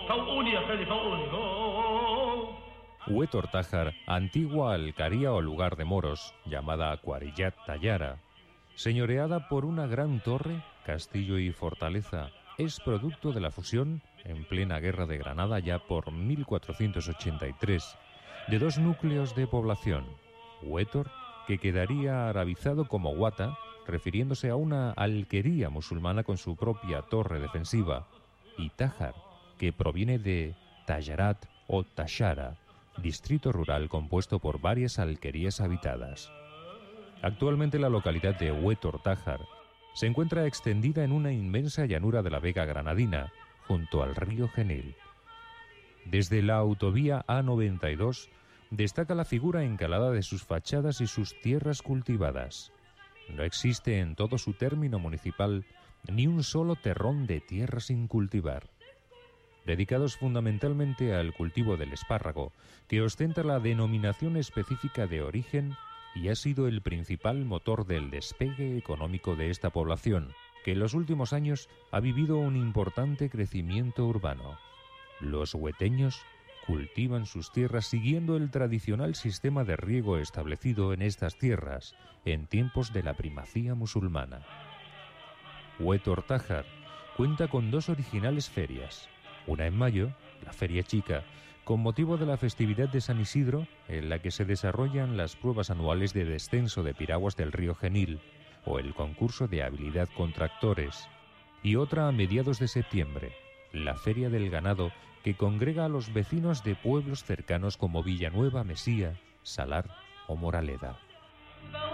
Huétor Tájar, antigua alcaría o lugar de moros, llamada Quarillat Tallara, señoreada por una gran torre, castillo y fortaleza, es producto de la fusión, en plena Guerra de Granada ya por 1483, de dos núcleos de población: Huétor, que quedaría arabizado como Guata, refiriéndose a una alquería musulmana con su propia torre defensiva, y Tájar, que proviene de Tallarat o Tashara, distrito rural compuesto por varias alquerías habitadas. Actualmente la localidad de Huétor Tájar se encuentra extendida en una inmensa llanura de la Vega Granadina, junto al río Genil. Desde la autovía A92 destaca la figura encalada de sus fachadas y sus tierras cultivadas. No existe en todo su término municipal ni un solo terrón de tierra sin cultivar. Dedicados fundamentalmente al cultivo del espárrago, que ostenta la denominación específica de origen y ha sido el principal motor del despegue económico de esta población, que en los últimos años ha vivido un importante crecimiento urbano. Los hueteños cultivan sus tierras siguiendo el tradicional sistema de riego establecido en estas tierras en tiempos de la primacía musulmana. Huétor Tájar cuenta con dos originales ferias, una en mayo, la Feria Chica, con motivo de la festividad de San Isidro, en la que se desarrollan las pruebas anuales de descenso de piraguas del río Genil o el concurso de habilidad con tractores, y otra a mediados de septiembre, la Feria del Ganado, que congrega a los vecinos de pueblos cercanos como Villanueva, Mesía, Salar o Moraleda.